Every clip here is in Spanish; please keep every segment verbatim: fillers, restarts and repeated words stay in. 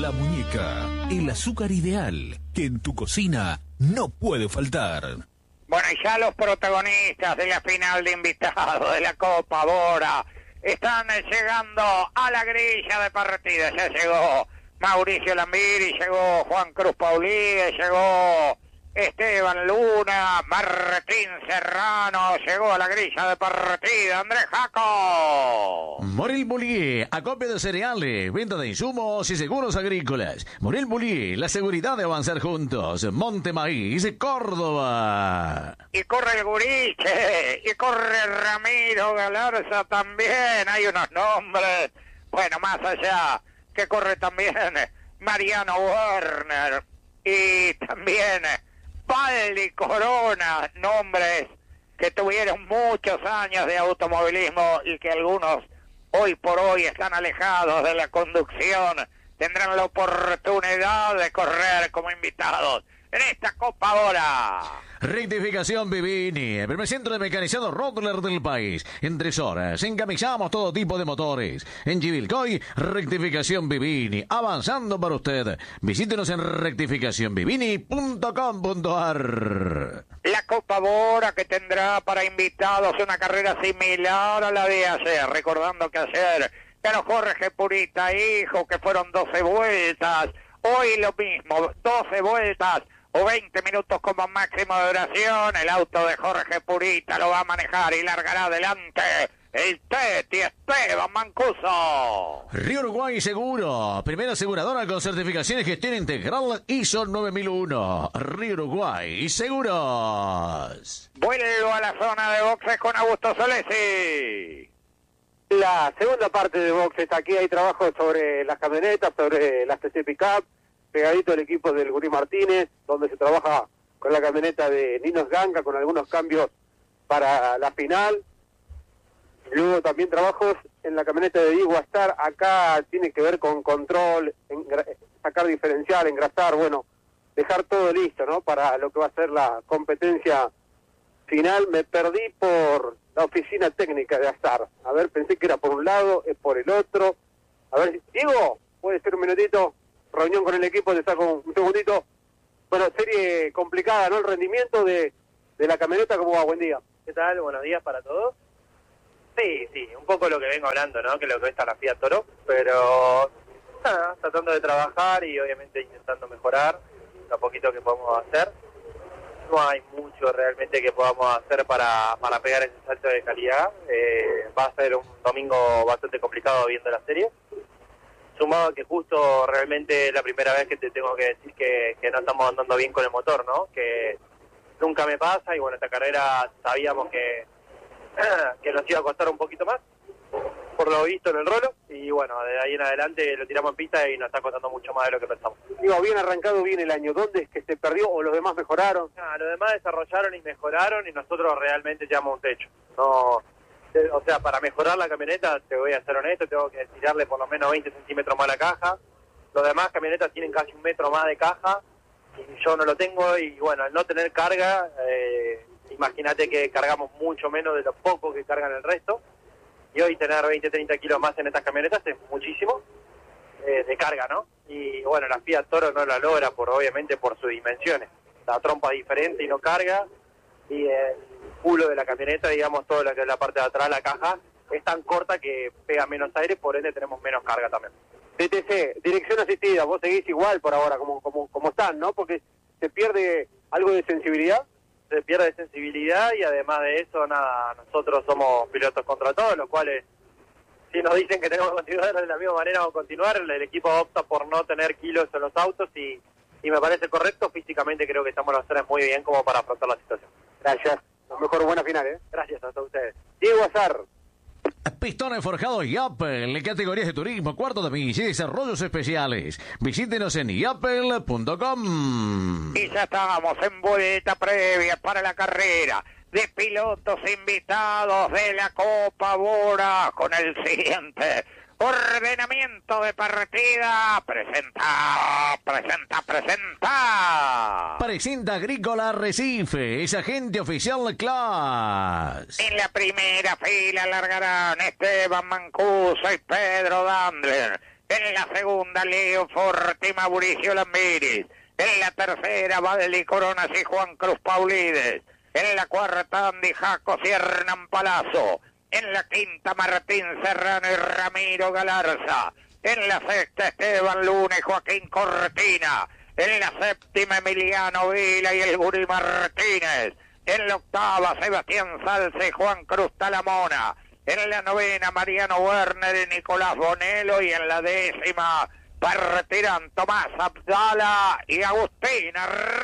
La Muñeca, el azúcar ideal que en tu cocina no puede faltar. Bueno, y ya los protagonistas de la final de invitados de la Copa Bora están llegando a la grilla de partida. Ya llegó Mauricio Lambiri, llegó Juan Cruz Paulí, llegó Esteban Luna, Martín Serrano, llegó a la grilla de partida, Andrés Jaco. Morel Bullier, acopio de cereales, venta de insumos y seguros agrícolas. Morel Bullier, la seguridad de avanzar juntos. Monte Maíz, Córdoba. Y corre el Guriche, y corre Ramiro Galarza también. Hay unos nombres, bueno, más allá, que corre también Mariano Werner y también Valdi Corona, nombres que tuvieron muchos años de automovilismo y que algunos hoy por hoy están alejados de la conducción, tendrán la oportunidad de correr como invitados en esta Copa Bora. Rectificación Vivini, el primer centro de mecanizado Rottler del país. En tres horas encamisamos todo tipo de motores. En Chivilcoy, Rectificación Vivini, avanzando para usted. Visítenos en rectificación vivini punto com punto a r. La Copa Bora que tendrá para invitados una carrera similar a la de ayer, recordando que ayer ganó Jorge Purita, hijo, que fueron doce vueltas. Hoy lo mismo, doce vueltas o veinte minutos como máximo de duración. El auto de Jorge Purita lo va a manejar y largará adelante el Teti Esteban Mancuso. Río Uruguay Seguro, primera aseguradora con certificación y gestión integral I S O nueve mil uno. Río Uruguay Seguros. Vuelvo a la zona de boxes con Augusto Solesi. La segunda parte de boxes, aquí hay trabajo sobre las camionetas, sobre las T C Pickup, pegadito el equipo del Gurí Martínez, donde se trabaja con la camioneta de Ninos Ganga, con algunos cambios para la final. Luego también trabajos en la camioneta de Diego Astar, acá tiene que ver con control, sacar diferencial, engrasar, bueno, dejar todo listo, ¿no? Para lo que va a ser la competencia final. Me perdí por la oficina técnica de Astar. A ver, pensé que era por un lado, es por el otro. A ver, Diego, puede ser un minutito, reunión con el equipo, te saco un segundito. Bueno, serie complicada, ¿no? El rendimiento de, de la camioneta, ¿cómo va? Buen día. ¿Qué tal? Buenos días para todos. Sí, sí, un poco lo que vengo hablando, ¿no? Que lo que está la Fiat Toro, pero nada, tratando de trabajar y obviamente intentando mejorar lo poquito que podemos hacer. No hay mucho realmente que podamos hacer para, para pegar ese salto de calidad. Eh, va a ser un domingo bastante complicado viendo la serie. Sumado a que justo realmente es la primera vez que te tengo que decir que, que no estamos andando bien con el motor, ¿no? Que nunca me pasa y bueno, esta carrera sabíamos que que nos iba a costar un poquito más, por lo visto en el rolo, y bueno, de ahí en adelante lo tiramos en pista y nos está costando mucho más de lo que pensamos. Digo, bien arrancado bien el año, ¿dónde es que se perdió o los demás mejoraron? Ah, los demás desarrollaron y mejoraron y nosotros realmente llevamos un techo. No, o sea, para mejorar la camioneta, te voy a ser honesto, tengo que tirarle por lo menos veinte centímetros más la caja. Los demás camionetas tienen casi un metro más de caja y yo no lo tengo y bueno, al no tener carga... Eh, imagínate que cargamos mucho menos de lo poco que cargan el resto y hoy tener veinte, treinta kilos más en estas camionetas es muchísimo eh, de carga, ¿no? Y bueno, la Fiat Toro no la logra por obviamente por sus dimensiones. La trompa es diferente y no carga y el culo de la camioneta, digamos, toda la que es la parte de atrás, la caja, es tan corta que pega menos aire, por ende tenemos menos carga también. D T C, dirección asistida, vos seguís igual por ahora como, como, como están, ¿no? Porque se pierde algo de sensibilidad. Se pierde sensibilidad y además de eso, nada, nosotros somos pilotos contra todos, los cuales, si nos dicen que tenemos que continuar de la misma manera, vamos a continuar. El equipo opta por no tener kilos en los autos y, y me parece correcto. Físicamente creo que estamos los tres muy bien como para afrontar la situación. Gracias. Lo mejor, buena final, ¿eh? Gracias a todos ustedes. Diego Azar. Pistones forjados Yapel, categorías de turismo, cuarto de milla y desarrollos especiales. Visítenos en yapel punto com. Y ya estamos en vuelta previa para la carrera de pilotos invitados de la Copa Bora con el siguiente ordenamiento de partida. Presenta, presenta, presenta. Presenta Agrícola Recife, es agente oficial Class. En la primera fila largarán Esteban Mancuso y Pedro Dandler. En la segunda, Leo Forte y Mauricio Lambiris. En la tercera, Valdi Coronas y Juan Cruz Paulides. En la cuarta, Andy Jacos y Hernán Palazzo. En la quinta, Martín Serrano y Ramiro Galarza. En la sexta, Esteban Luna y Joaquín Cortina. En la séptima, Emiliano Vila y el Gurí Martínez. En la octava, Sebastián Salce y Juan Cruz Talamona. En la novena, Mariano Werner y Nicolás Bonello. Y en la décima, partirán Tomás Abdala y Agustina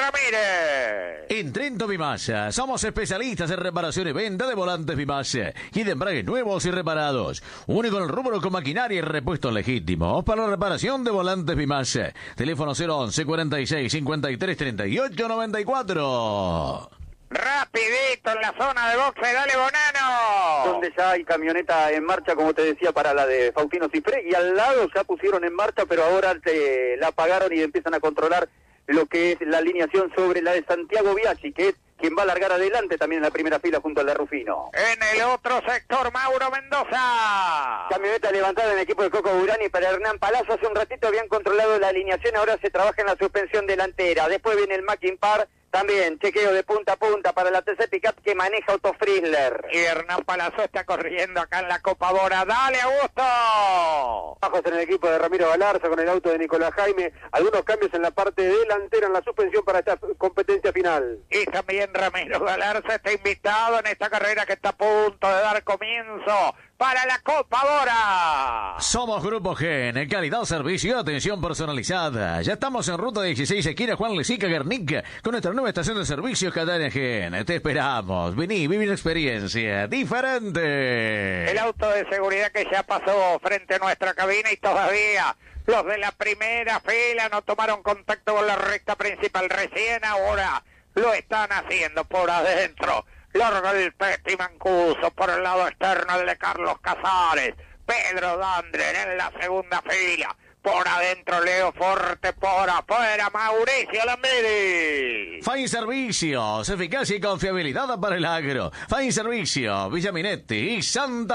Ramírez. En Trento Vimasa somos especialistas en reparación y venta de volantes Vimasa y de embragues nuevos y reparados. Único en el rubro con maquinaria y repuestos legítimos para la reparación de volantes Vimasa. Teléfono cero once, cuarenta y seis, cincuenta y tres, treinta y ocho, noventa y cuatro. Rapidito en la zona de boxe, dale Bonano. Donde ya hay camioneta en marcha, como te decía, para la de Faustino Cifré, y al lado ya pusieron en marcha, pero ahora te la apagaron y empiezan a controlar lo que es la alineación sobre la de Santiago Biaggi, que es quien va a largar adelante también en la primera fila junto al de Rufino. En el otro sector, Mauro Mendoza. Camioneta levantada en el equipo de Coco Burani para Hernán Palazzo. Hace un ratito habían controlado la alineación, ahora se trabaja en la suspensión delantera. Después viene el Mackin Par. También chequeo de punta a punta para la T C Pickup que maneja Otto Frizzler. Y Hernán Palazzo está corriendo acá en la Copa Bora. ¡Dale, Augusto! Bajos en el equipo de Ramiro Galarza con el auto de Nicolás Jaime. Algunos cambios en la parte delantera en la suspensión para esta competencia final. Y también Ramiro Galarza está invitado en esta carrera que está a punto de dar comienzo para la Copa Bora. Somos Grupo Gen, en calidad, servicio y atención personalizada. Ya estamos en ruta dieciséis, esquina Juan Lezica, Guernica, con nuestra nueva estación de servicios Catania Gen. Te esperamos. Vení, viví una experiencia diferente. El auto de seguridad que ya pasó frente a nuestra cabina y todavía los de la primera fila no tomaron contacto con la recta principal. Recién ahora lo están haciendo por adentro. Larga el Pesti Mancuso, por el lado externo el de Carlos Casares. Pedro Dandren en la segunda fila. Por adentro Leo Forte, por afuera Mauricio Lambiris. Fine Servicios, eficacia y confiabilidad para el agro. Fine Servicios, Villa Minetti y Santa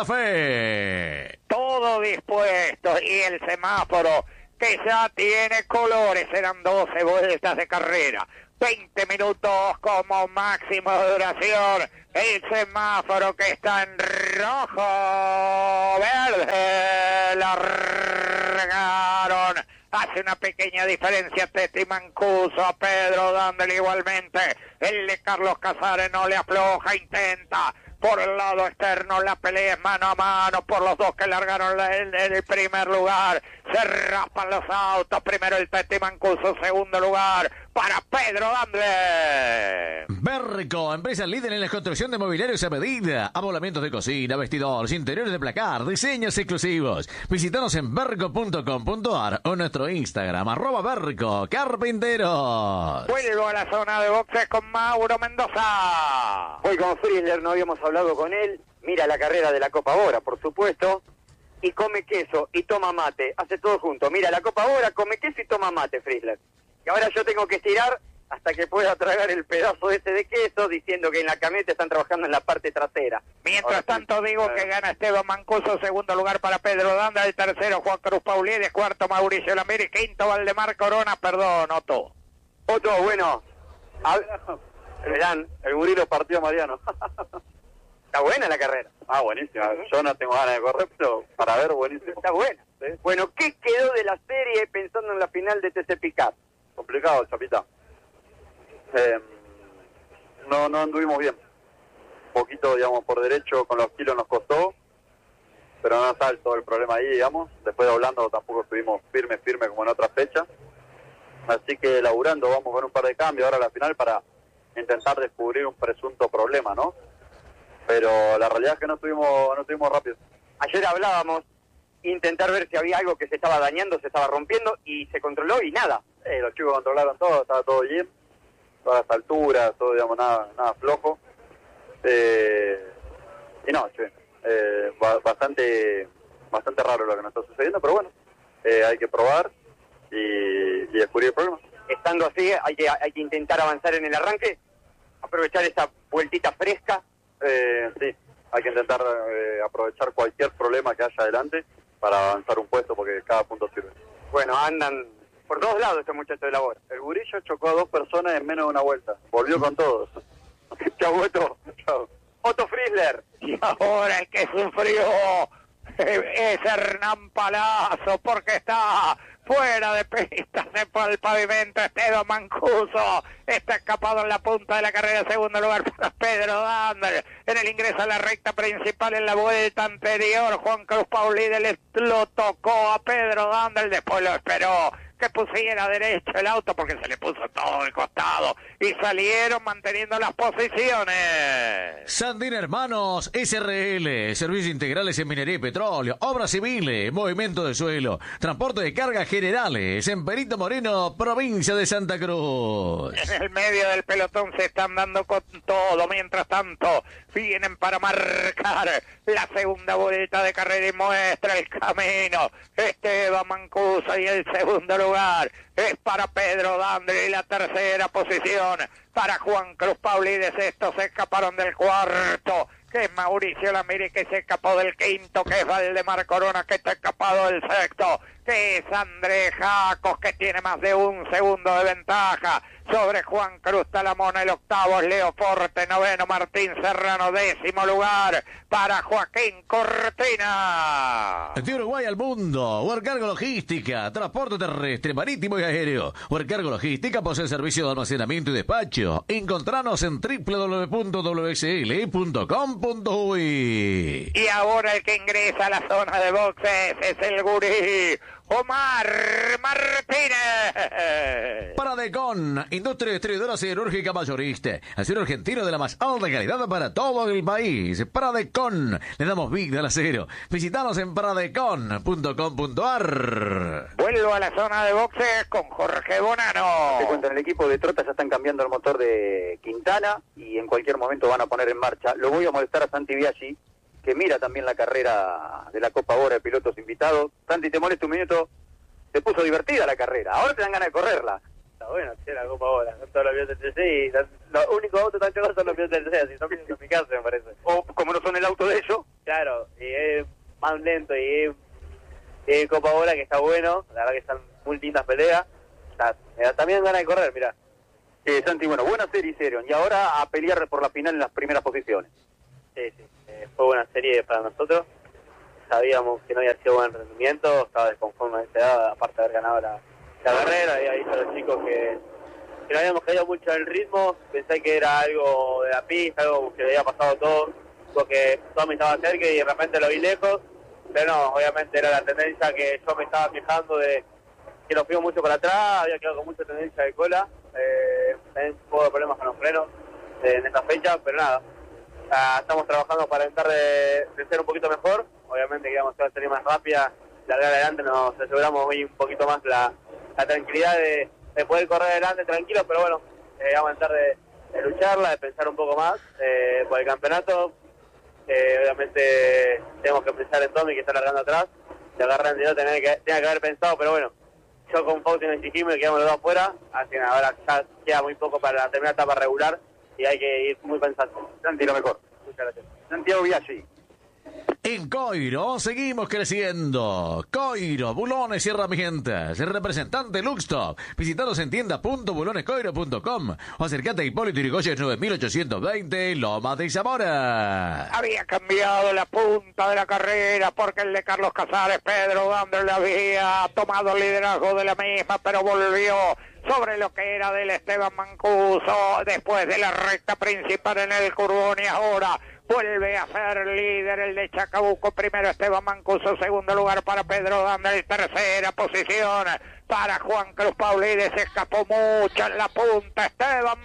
Fe. Todo dispuesto y el semáforo que ya tiene colores. Serán doce vueltas de carrera. veinte minutos como máximo de duración. El semáforo que está en rojo, verde, largaron. Hace una pequeña diferencia Teti Mancuso a Pedro dándole igualmente. El de Carlos Casares no le afloja, intenta. Por el lado externo la pelea es mano a mano por los dos que largaron en el primer lugar. Se raspan los autos. Primero el Teti Mancuso, segundo lugar para Pedro Dandre. Berco, empresa líder en la construcción de mobiliarios a medida, amoblamientos de cocina, vestidores, interiores de placar, diseños exclusivos. Visítanos en berco punto com punto ar o en nuestro Instagram, arroba Berco Carpinteros. Vuelvo a la zona de boxes con Mauro Mendoza. Hoy con Frizzler no habíamos hablado con él. Mira la carrera de la Copa Bora, por supuesto. Y come queso y toma mate. Hace todo junto. Mira la Copa Bora, come queso y toma mate, Frizzler. Y ahora yo tengo que estirar hasta que pueda tragar el pedazo ese de queso, diciendo que en la camioneta están trabajando en la parte trasera. Mientras ahora, tanto digo eh, que gana Esteban Mancuso, segundo lugar para Pedro Danda, el tercero Juan Cruz Paulides, cuarto Mauricio Lambiris, quinto Valdemar Corona, perdón, Otto. Otto, bueno, a ver, verán, el burilo partió a Mariano. Está buena la carrera. Ah, buenísima. Yo no tengo ganas de correr, pero para ver, buenísimo. Está buena. ¿Sí? Bueno, ¿qué quedó de la serie pensando en la final de T C Pickup? Complicado, Chapita. Eh, no, no anduvimos bien. Un poquito, digamos, por derecho con los kilos nos costó, pero no está todo el problema ahí, digamos. Después de hablando tampoco estuvimos firmes, firmes como en otras fechas. Así que laburando, vamos con un par de cambios ahora a la final para intentar descubrir un presunto problema, ¿no? Pero la realidad es que no estuvimos, no estuvimos rápidos. Ayer hablábamos, intentar ver si había algo que se estaba dañando, se estaba rompiendo, y se controló y nada. Eh, los chicos controlaron todo, estaba todo bien, todas las alturas, todo, digamos, nada, nada flojo. Eh, y no, che, eh, ba- bastante, bastante raro lo que nos está sucediendo, pero bueno, eh, hay que probar y, y descubrir el problema. Estando así, hay que, hay que intentar avanzar en el arranque, aprovechar esa vueltita fresca. Eh, sí, hay que intentar eh, aprovechar cualquier problema que haya adelante para avanzar un puesto porque cada punto sirve. Bueno, andan por todos lados este muchacho de labor. El gurillo chocó a dos personas en menos de una vuelta. Volvió con todos. Chau, Otto. Chao. Otto Frizzler. Y ahora el que sufrió es Hernán Palazzo, porque está fuera de pista, se fue al pavimento Esteban Mancuso, está escapado en la punta de la carrera, segundo lugar para Pedro Dander, en el ingreso a la recta principal en la vuelta anterior, Juan Cruz Paulide le lo tocó a Pedro Dander, después lo esperó que pusiera derecho el auto porque se le puso todo de costado y salieron manteniendo las posiciones. Sandín Hermanos S R L, servicios integrales en minería y petróleo, obras civiles, movimiento de suelo, transporte de cargas generales en Perito Moreno, provincia de Santa Cruz. En el medio del pelotón se están dando con todo, mientras tanto vienen para marcar la segunda vuelta de carrera y muestra el camino Esteban Mancuso, y el segundo lugar es para Pedro Dander y la tercera posición para Juan Cruz Paulides. Estos se escaparon del cuarto, que es Mauricio Lamiri, que se escapó del quinto, que es Valdemar Corona, que está escapado del sexto, que es Andrés Jacos, que tiene más de un segundo de ventaja sobre Juan Cruz Talamona. El octavo es Leo Forte, noveno Martín Serrano, décimo lugar para Joaquín Cortina. De Uruguay al mundo, Huercargo Logística, transporte terrestre, marítimo y aéreo. Huercargo Logística posee servicio de almacenamiento y despacho. Encontranos en w w w punto w s l punto com punto u y. Y ahora el que ingresa a la zona de boxes es el gurí Omar Martínez. Paradecon, industria distribuidora siderúrgica mayorista. Acero argentino de la más alta calidad para todo el país. Paradecon, le damos vida al acero. Visítanos en paradecon punto com punto a r. Vuelvo a la zona de boxes con Jorge Bonano. Te cuento, en el equipo de Trota ya están cambiando el motor de Quintana y en cualquier momento van a poner en marcha. Lo voy a molestar a Santi Biaggi, que mira también la carrera de la Copa Oro de pilotos invitados. Santi, te molesta un minuto. Se puso divertida la carrera. Ahora te dan ganas de correrla. Está bueno, sí, la Copa Oro. Son todos los pilotos del T C y los, los únicos autos tan chocados son los pilotos del T C, así son pilotos en mi casa, me parece. O como no son el auto de ellos. Claro, y es más lento y es, es Copa Oro que está bueno. La verdad que están muy lindas peleas. Está, me da también ganas de correr, mirá. Eh, Santi, bueno, buena serie hicieron. Y ahora a pelear por la final en las primeras posiciones. Sí, sí. Eh, fue buena serie para nosotros. Sabíamos que no había sido buen rendimiento, estaba desconforme de esa edad, aparte de haber ganado la, la carrera. Había visto a los chicos que, que no habíamos caído mucho en el ritmo. Pensé que era algo de la pista, algo que le había pasado a todos, porque Tommy estaba cerca y de repente lo vi lejos. Pero no, obviamente era la tendencia que yo me estaba fijando de que nos fuimos mucho para atrás, había quedado con mucha tendencia de cola. Eh, también un poco de problemas con los frenos eh, en esta fecha, pero nada. Uh, estamos trabajando para intentar de, de ser un poquito mejor. Obviamente queríamos hacer la serie más rápida, largar adelante, nos aseguramos hoy un poquito más la, la tranquilidad de, de poder correr adelante tranquilo, pero bueno, eh, vamos a intentar de, de lucharla, de pensar un poco más eh, por el campeonato. Eh, obviamente tenemos que pensar en Tommy, que está largando atrás, de agarrar el tenía que, tenía que haber pensado, pero bueno, yo con Fausti nos exigimos y quedamos los dos afuera, así que ahora ya queda muy poco para terminar la etapa regular y hay que ir muy pensando. Santi, lo mejor. Muchas gracias. Santiago Biaggi. En Coiro seguimos creciendo. Coiro, bulones y herramientas. El representante Luxtop. Visitanos en tienda punto bulones coiro punto com o acercate a Hipólito Yrigoyen nueve mil ochocientos veinte, Lomas de Zamora. Había cambiado la punta de la carrera porque el de Carlos Casares, Pedro Dander, le había tomado el liderazgo de la misma, pero volvió sobre lo que era del Esteban Mancuso después de la recta principal en el Curbón, y ahora vuelve a ser líder el de Chacabuco. Primero Esteban Mancuso, segundo lugar para Pedro Dander, tercera posición para Juan Cruz Paulides. Se escapó mucho en la punta Esteban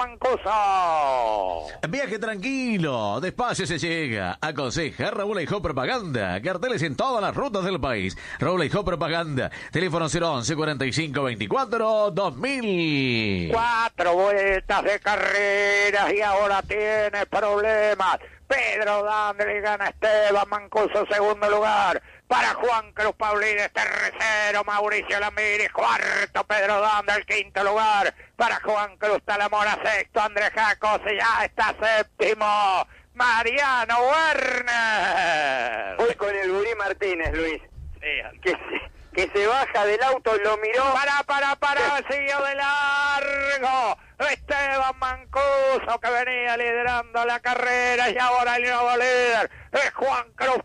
Mancuso. Viaje tranquilo, despacio se llega. Aconseja Raúl Aijó Propaganda. Carteles en todas las rutas del país. Raúl Aijó Propaganda. Teléfono cero once, cuarenta y cinco veinticuatro, dos mil. Cuatro vueltas de carreras y ahora tiene problemas. Pedro Dander gana Esteban Mancuso, segundo lugar para Juan Cruz Paulides, tercero Mauricio Lamiri, cuarto Pedro Dander, quinto lugar para Juan Cruz Talamona, sexto Andrés Jacos, y ya está séptimo Mariano Werner. Voy con el Gurí Martínez, Luis. que se, que se baja del auto, lo miró. Para, para, para, siguió de largo. Esteban Mancuso, que venía liderando la carrera, y ahora el nuevo líder es Juan Cruz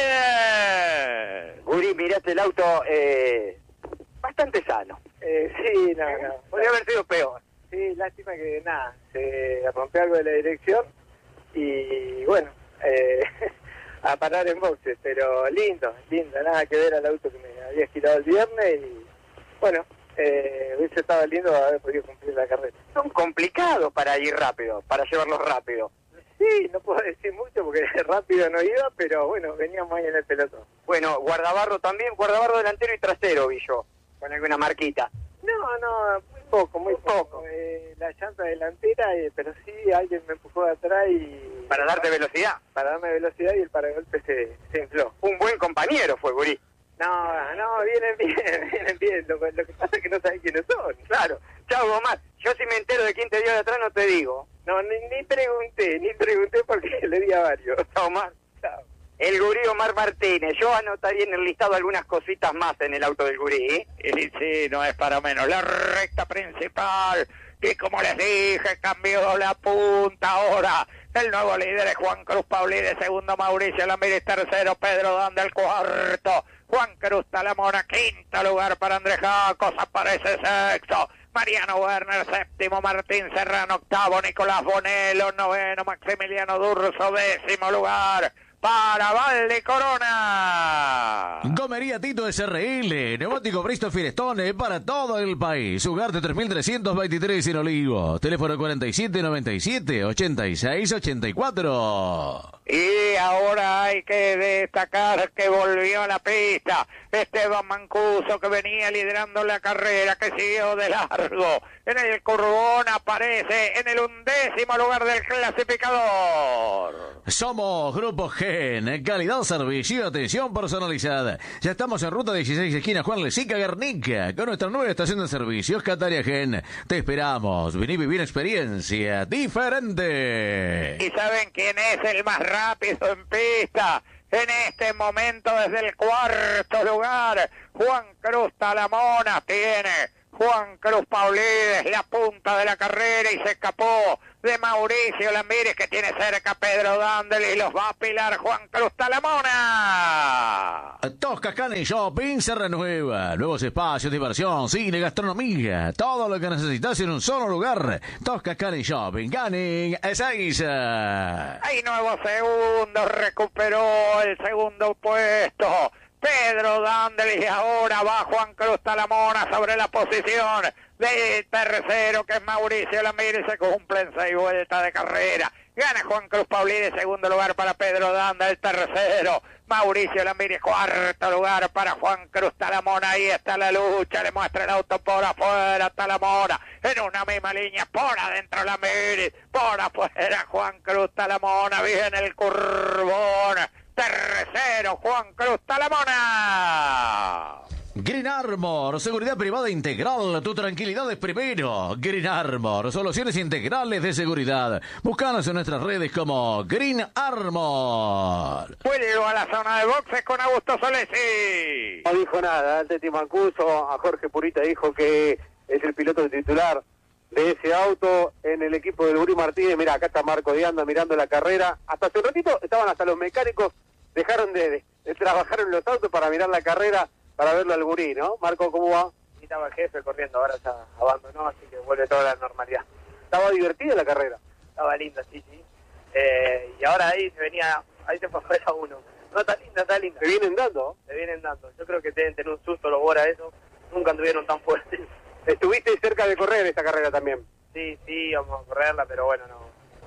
Paulides. Guri, miraste el auto eh, bastante sano. Eh, sí, no, no. Podría haber sido peor. Sí, lástima que nada, se rompió algo de la dirección y bueno, eh, a parar en boxes, pero lindo, lindo, nada que ver al auto que me había girado el viernes y bueno, eh, hubiese estado lindo haber podido cumplir la carrera. Son complicados para ir rápido, para llevarlos rápido. Sí, no puedo decir mucho porque rápido no iba, pero bueno, veníamos ahí en el pelotón. Bueno, guardabarro también, guardabarro delantero y trasero vi yo, con alguna marquita. No, no, muy poco, muy poco. Eh, la llanta delantera, eh, pero sí, alguien me empujó de atrás y... ¿Para darte velocidad? Para darme velocidad y el paragolpe se, se infló. Un buen compañero fue, Gurí. No, no, vienen bien, vienen bien. Lo, lo que pasa es que no sabes quiénes son. Claro. Chao, Gomar. Yo si me entero de quién te dio de atrás no te digo. No, ni, ni pregunté, ni pregunté porque le di a varios. Chao, Omar. Chao. El Gurí Omar Martínez. Yo anotaría en el listado algunas cositas más en el auto del Gurí, ¿eh? Y sí, no es para menos. La recta principal, y como les dije, cambió la punta ahora. El nuevo líder es Juan Cruz Paulides, segundo Mauricio Lamírez, tercero Pedro Danda, el cuarto Juan Cruz Talamona, quinto lugar para Andrés Jacos, aparece sexto Mariano Werner, séptimo Martín Serrano, octavo Nicolás Bonello, noveno Maximiliano Durso, décimo lugar para Valde Corona. Gomería Tito S R L, neumático Bristol Firestone para todo el país. Ugarte tres mil trescientos veintitrés en Olivos. Teléfono cuarenta y siete noventa y siete ochenta y seis ochenta y cuatro. Y ahora hay que destacar que volvió a la pista Esteban Mancuso, que venía liderando la carrera, que siguió de largo. En el Curbón aparece en el undécimo lugar del clasificador. Somos Grupo Gen, calidad, servicio y atención personalizada. Ya estamos en ruta dieciséis, esquina Juan Lesica, Guernica, con nuestra nueva estación de servicios, Cataria Gen. Te esperamos, vení a vivir experiencia diferente. ¿Y saben quién es el más rápido en pista? En este momento, desde el cuarto lugar, Juan Cruz Talamona tiene Juan Cruz Paulides, la punta de la carrera, y se escapó de Mauricio Lamírez, que tiene cerca a Pedro Dándel, y los va a apilar Juan Cruz Talamona. Tosca Canning Shopping se renueva. Nuevos espacios, diversión, cine, gastronomía. Todo lo que necesitas en un solo lugar. Tosca Canning Shopping. Canning Ezeiza. Hay nuevo segundo, recuperó el segundo puesto Pedro Dándel, y ahora va Juan Cruz Talamona sobre la posición del tercero, que es Mauricio Lamírez. Se cumplen seis vueltas de carrera. Gana Juan Cruz Paulides, segundo lugar para Pedro Danda, el tercero Mauricio Lamírez, cuarto lugar para Juan Cruz Talamona. Ahí está la lucha, le muestra el auto por afuera Talamona, en una misma línea, por adentro Lamírez, por afuera Juan Cruz Talamona. Viene el Curbón, tercero Juan Cruz Talamona. Green Armor, seguridad privada integral, tu tranquilidad es primero. Green Armor, soluciones integrales de seguridad. Búscanos en nuestras redes como Green Armor. Vuelvo a la zona de boxes con Augusto Solesi. No dijo nada, el Teti Mancuso, a Jorge Purita dijo que es el piloto titular de ese auto en el equipo del Gurí Martínez. Mirá, acá está Marco Dianda mirando la carrera. Hasta hace un ratito estaban hasta los mecánicos, dejaron de, de, de trabajar en los autos para mirar la carrera, para verlo al Gurí, ¿no? Marco, ¿cómo va? Y estaba el jefe corriendo, ahora ya abandonó, así que vuelve toda la normalidad. ¿Estaba divertida la carrera? Estaba linda, sí, sí. Eh, y ahora ahí se venía, ahí se fue afuera uno. No, está linda, está linda. ¿Se vienen dando? Se vienen dando. Yo creo que deben tener un susto los Bora eso. Nunca anduvieron tan fuertes. Estuviste cerca de correr esta carrera también. Sí, sí, vamos a correrla, pero bueno, no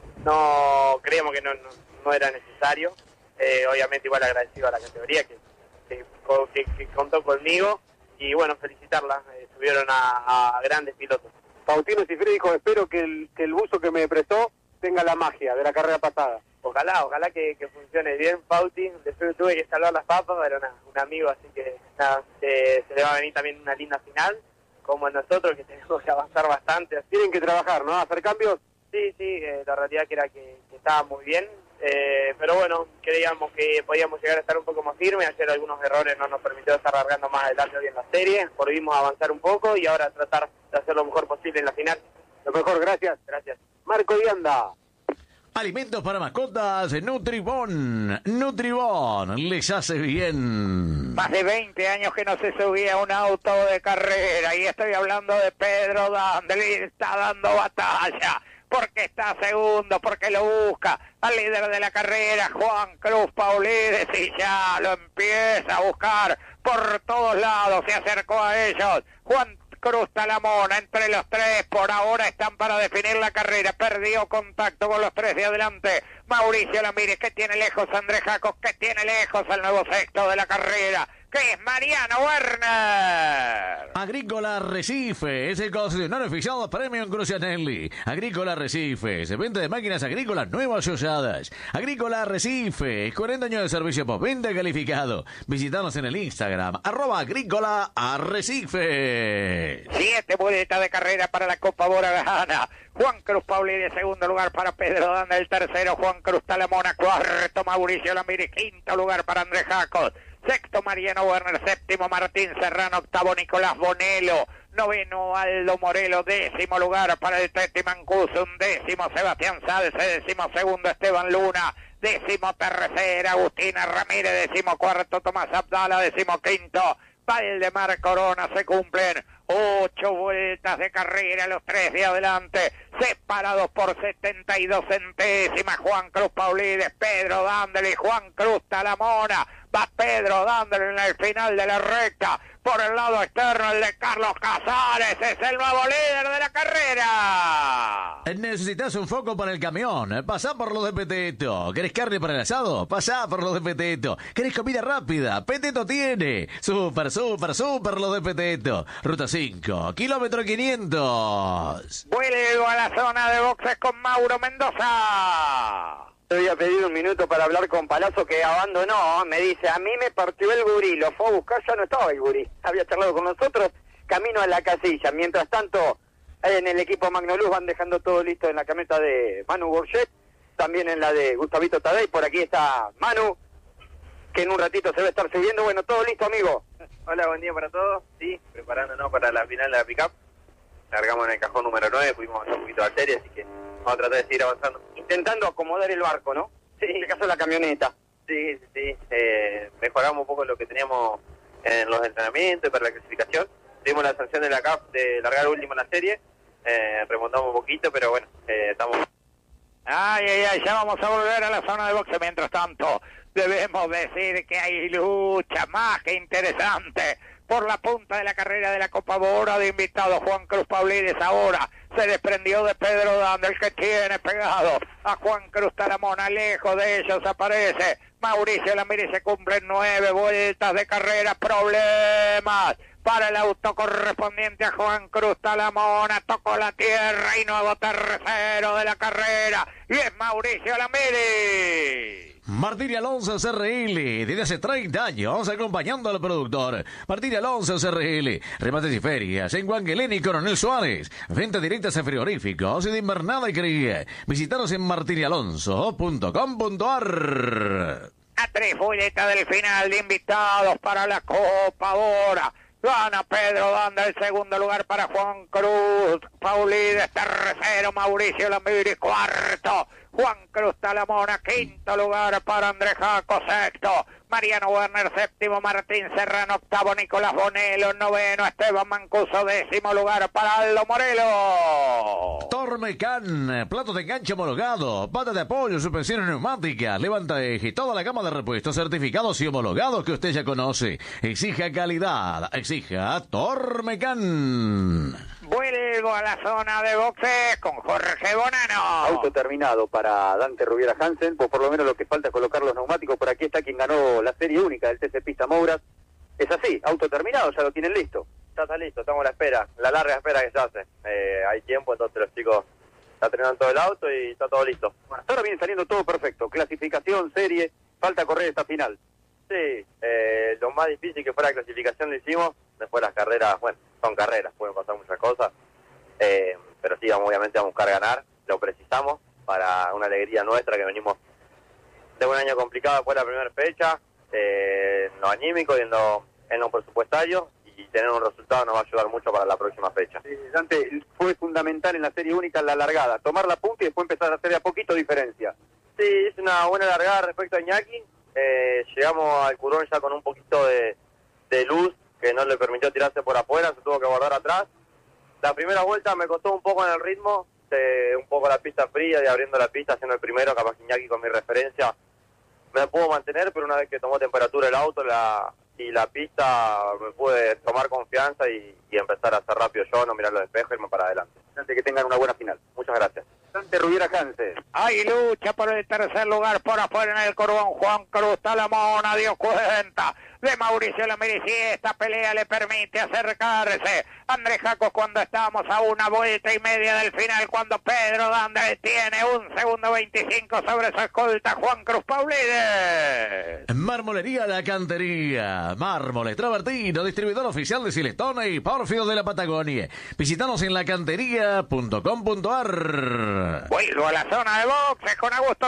no creemos que no, no, no era necesario. Eh, obviamente igual agradecido a la categoría que, que, que, que contó conmigo, y bueno, felicitarla. Eh, subieron a, a grandes pilotos. Faustino Cifré dijo, espero que el, que el buzo que me prestó tenga la magia de la carrera pasada. Ojalá, ojalá que, que funcione bien, Fausti. Después tuve que salvar las papas, era una, un amigo, así que nada, se, se le va a venir también una linda final, como a nosotros, que tenemos que avanzar bastante. Tienen que trabajar, ¿no? ¿Hacer cambios? Sí, sí, eh, la realidad que era que, que estaba muy bien. Eh, pero bueno, creíamos que podíamos llegar a estar un poco más firmes. Ayer algunos errores no nos permitió estar largando más adelante hoy en la serie. Volvimos a avanzar un poco y ahora tratar de hacer lo mejor posible en la final. Lo mejor, gracias. Gracias. Marco Vianda. Alimentos para mascotas, Nutribón. Nutribón, les hace bien. Más de veinte años que no se subía un auto de carrera y estoy hablando de Pedro Dandeli, está dando batalla. Porque está segundo, porque lo busca al líder de la carrera, Juan Cruz Paulides, y ya lo empieza a buscar por todos lados, se acercó a ellos. Juan Cruz Talamona, entre los tres, por ahora están para definir la carrera, perdió contacto con los tres de adelante. Mauricio Lamírez, que tiene lejos Andrés Jacos, que tiene lejos al nuevo sexto de la carrera, que es Mariano Werner. Agrícola Arrecife es el concesionario oficial Premium Crucianelli. Agrícola Arrecife, se vende de máquinas agrícolas nuevas y usadas. Agrícola Arrecife, cuarenta años de servicio postventa calificado. Visítanos en el Instagram, arroba Agrícola Arrecife. Siete vueltas de carrera para la Copa Bora gana Juan Cruz Paulini, segundo lugar para Pedro Danda, el tercero Juan Cruz Talamona, cuarto Mauricio Lamiri, quinto lugar para Andrés Jacos, sexto Mariano Werner, séptimo Martín Serrano, octavo Nicolás Bonello, noveno Aldo Morelo, décimo lugar para el Teti Mancuso, un décimo Sebastián Salce, décimo segundo Esteban Luna, décimo tercero Agustina Ramírez, décimo cuarto Tomás Abdala, décimo quinto Valdemar Corona. Se cumplen ocho vueltas de carrera, los tres de adelante, separados por setenta y dos centésimas. Juan Cruz Paulides, Pedro Dandeli, Juan Cruz Talamona. Va Pedro Dandeli en el final de la recta. Por el lado externo, el de Carlos Casares es el nuevo líder de la carrera. ¿Necesitas un foco para el camión? Pasá por los de Peteto. ¿Querés carne para el asado? Pasá por los de Peteto. ¿Querés comida rápida? Peteto tiene. Súper, súper, súper los de Peteto. Ruta cinco, kilómetro quinientos. Vuelvo a la zona de boxes con Mauro Mendoza. Te había pedido un minuto para hablar con Palazzo, que abandonó. Me dice, a mí me partió el gurí, lo fue a buscar, ya no estaba el gurí. Había charlado con nosotros, camino a la casilla. Mientras tanto, en el equipo Magnoluz van dejando todo listo en la camioneta de Manu Bourget, también en la de Gustavito Tadei. Por aquí está Manu, que en un ratito se va a estar siguiendo. Bueno, todo listo, amigo. Hola, buen día para todos. Sí, preparándonos para la final de la pick-up. Largamos en el cajón número nueve, pudimos hacer un poquito de arteria, así que vamos a tratar de seguir avanzando. Intentando acomodar el barco, ¿no? Sí. En este caso la camioneta. Sí, sí, sí. Eh, mejoramos un poco lo que teníamos en los entrenamientos y para la clasificación. Tuvimos la sanción de la C A F de largar último en la serie. Eh, remontamos un poquito, pero bueno, eh, estamos... Ay, ay, ay, ya vamos a volver a la zona de boxe. Mientras tanto, debemos decir que hay lucha más que interesante por la punta de la carrera de la Copa Bora. De invitado Juan Cruz Paulides ahora se desprendió de Pedro Danda, el que tiene pegado a Juan Cruz Talamona. Lejos de ellos aparece Mauricio Lamiri. Se cumplen nueve vueltas de carrera. Problemas para el auto correspondiente a Juan Cruz Talamona. Tocó la tierra y nuevo tercero de la carrera, y es Mauricio Lamiri. Martín Alonso C R L, desde hace treinta años acompañando al productor. Martín Alonso C R L, remates y ferias en Guanguelén y Coronel Suárez. Venta directas a frigoríficos y de invernada y cría. Visítanos en martín alonso punto com punto a r. A tres vueltas del final de invitados para la Copa Bora. Gana Pedro Danda, el segundo lugar para Juan Cruz Paulides, tercero Mauricio Lamiri, cuarto Juan Cruz Talamona, quinto lugar para Andrés Jaco, sexto Mariano Werner, séptimo Martín Serrano, octavo Nicolás Bonello, noveno Esteban Mancuso, décimo lugar para Aldo Morelo. Tormecan, platos de enganche homologado, patas de apoyo, suspensiones neumáticas, levanta eje, toda la gama de repuestos certificados y homologados que usted ya conoce. Exija calidad, exija Tormecan. Vuelvo a la zona de boxes con Jorge Bonano. Auto terminado para Dante Rubiera Hansen, pues por lo menos lo que falta es colocar los neumáticos. Por aquí está quien ganó la serie única del T C Pista Mouras. Es así, auto terminado, ya lo tienen listo. Ya está listo, estamos a la espera, la larga espera que se hace. Eh, hay tiempo, entonces los chicos ya terminaron todo el auto y está todo listo. Bueno, hasta ahora viene saliendo todo perfecto, clasificación, serie, falta correr esta final. Sí, eh, lo más difícil que fue la clasificación lo hicimos, después las carreras, bueno, son carreras, pueden pasar muchas cosas, eh, pero sí, vamos, obviamente vamos a buscar ganar, lo precisamos para una alegría nuestra que venimos de un año complicado fue la primera fecha, eh, en lo anímico y en lo, en lo presupuestario, y tener un resultado nos va a ayudar mucho para la próxima fecha. Sí, Dante, fue fundamental en la serie única en la largada, tomar la punta y después empezar a hacer de a poquito diferencia. Sí, es una buena largada respecto a Iñaki. Eh, llegamos al Curón ya con un poquito de, de luz que no le permitió tirarse por afuera, se tuvo que guardar atrás. La primera vuelta me costó un poco en el ritmo, eh, un poco la pista fría y abriendo la pista, haciendo el primero, capaz que Iñaki con mi referencia me pudo mantener, pero una vez que tomó temperatura el auto la, y la pista me pude tomar confianza y, y empezar a hacer rápido yo, no mirar los espejos y irme para adelante. Dante, que tengan una buena final. Muchas gracias. Dante Rubiera Hansen. Hay lucha por el tercer lugar por afuera en el Corbón. Juan Cruz Talamona dio cuenta de Mauricio Lamerici. Esta pelea le permite acercarse. Andrés Jacos cuando estamos a una vuelta y media del final, cuando Pedro Dández tiene un segundo veinticinco sobre su escolta Juan Cruz Paulides. Marmolería La Cantería. Mármoles Travertino, distribuidor oficial de Silestone y Pórfido de la Patagonia. Visítanos en lacantería punto com punto ar. Vuelvo a la zona de boxes con Augusto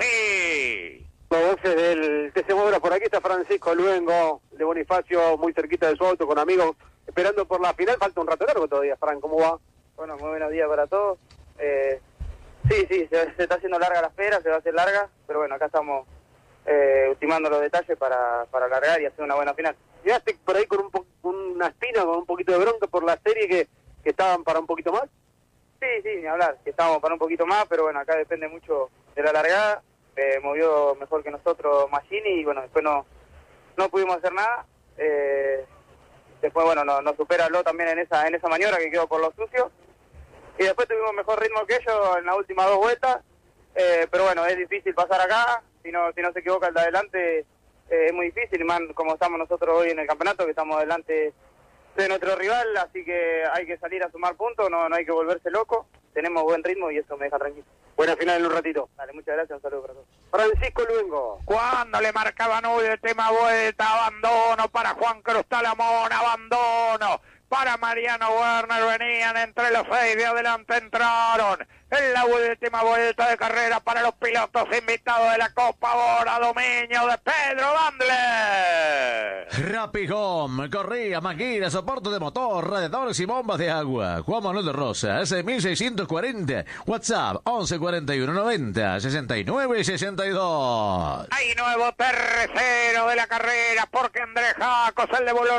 Solesi. Los boxes del T C Moura, por aquí está Francisco Luengo de Bonifacio, muy cerquita de su auto con amigos, esperando por la final. Falta un rato largo todavía. Fran, ¿cómo va? Bueno, muy buenos días para todos. Eh, sí, sí, se, se está haciendo larga la espera, se va a hacer larga, pero bueno, acá estamos eh, ultimando los detalles para, para alargar y hacer una buena final. ¿Llegaste por ahí con un po una espina, con un poquito de bronca por la serie que, que estaban para un poquito más? Sí, sí, ni hablar, que estábamos para un poquito más, pero bueno, acá depende mucho de la largada. Eh, movió mejor que nosotros Machini y bueno, después no no pudimos hacer nada. Eh, después bueno, nos no supera Ló también en esa en esa maniobra que quedó por lo sucio. Y después tuvimos mejor ritmo que ellos en las últimas dos vueltas. Eh, pero bueno, es difícil pasar acá. Si no si no se equivoca el de adelante, eh, es muy difícil, y más como estamos nosotros hoy en el campeonato, que estamos delante de nuestro rival, así que hay que salir a sumar puntos, no, no hay que volverse loco. Tenemos buen ritmo y eso me deja tranquilo. Buena final en un ratito. Dale, muchas gracias, un saludo para todos. Francisco Luengo. Cuando le marcaban última vuelta, abandono para Juan Cruz Talamona, abandono para Mariano Werner, venían entre los seis de adelante, entraron en la última vuelta de carrera para los pilotos invitados de la Copa, ahora dominio de Pedro Dández. Rapid Home, correa, máquinas, soporte de motor, radiadores y bombas de agua. Juan Manuel de Rosa, S mil seiscientos cuarenta, WhatsApp once cuarenta y uno noventa, sesenta y nueve sesenta y dos. Hay nuevo tercero de la carrera porque Andrés Jacos, el de Bolón